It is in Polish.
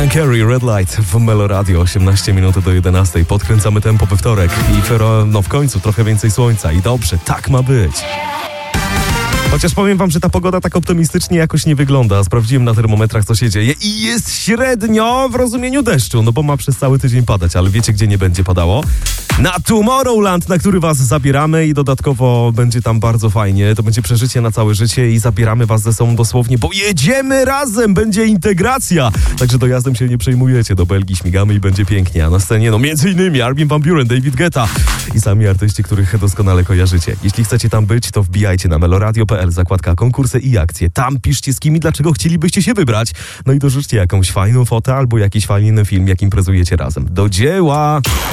Mariah Carey, Red Light w Melo Radio, 18 minut do 11. Podkręcamy tempo we wtorek i w końcu trochę więcej słońca i dobrze, tak ma być. Chociaż powiem wam, że ta pogoda tak optymistycznie jakoś nie wygląda. Sprawdziłem na termometrach, co się dzieje i jest średnio w rozumieniu deszczu, no bo ma przez cały tydzień padać, ale wiecie, gdzie nie będzie padało? Na Tomorrowland, na który was zabieramy i dodatkowo będzie tam bardzo fajnie. To będzie przeżycie na całe życie i zabieramy was ze sobą dosłownie, bo jedziemy razem, będzie integracja. Także dojazdem się nie przejmujecie, do Belgii śmigamy i będzie pięknie. A na scenie, no między innymi Armin van Buuren, David Guetta i sami artyści, których doskonale kojarzycie. Jeśli chcecie tam być, to wbijajcie na meloradio.pl, zakładka konkursy i akcje. Tam piszcie, z kim i dlaczego chcielibyście się wybrać. No i dorzućcie jakąś fajną fotę albo jakiś fajny film, jak imprezujecie razem. Do dzieła!